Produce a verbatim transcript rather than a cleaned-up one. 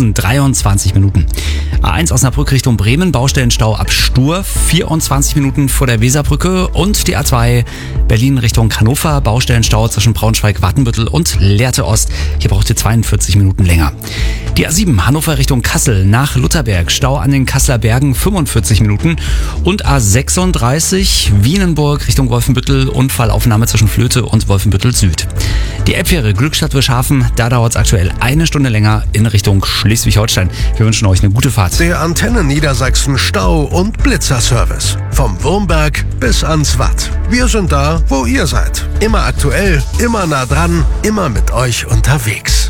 Sachsenhausen dreiundzwanzig Minuten. A eins Osnabrück Richtung Bremen, Baustellenstau ab Stur, vierundzwanzig Minuten vor der Weserbrücke. Und die A zwei Berlin Richtung Hannover, Baustellenstau zwischen Braunschweig-Wattenbüttel und Lehrte Ost. Hier braucht ihr zweiundvierzig Minuten länger. Die A sieben Hannover Richtung Kassel nach Lutherberg, Stau an den Kasseler Bergen fünfundvierzig Minuten. Und A sechsunddreißig Wienenburg Richtung Wolfenbüttel, Unfallaufnahme zwischen Flöte und Wolfenbüttel Süd. Die Elbfähre Glückstadt-Wilshafen, da dauert es aktuell eine Stunde länger in Richtung Schleswig-Holstein. Wir wünschen euch eine gute Fahrt. Der Antenne Niedersachsen Stau- und Blitzerservice. Vom Wurmberg bis ans Watt. Wir sind da, wo ihr seid. Immer aktuell, immer nah dran, immer mit euch unterwegs.